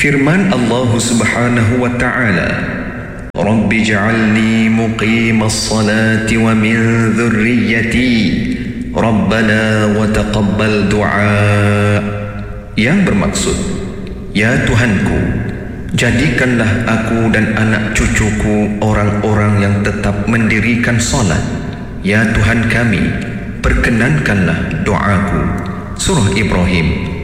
Firman Allah Subhanahu wa ta'ala, Rabbi ja'alni muqimas salati wa min dhurriyyati Rabbana wa taqabbal du'a. Yang bermaksud, ya Tuhanku, jadikanlah aku dan anak cucuku orang-orang yang tetap mendirikan salat. Ya Tuhan kami, perkenankanlah doaku. Surah Ibrahim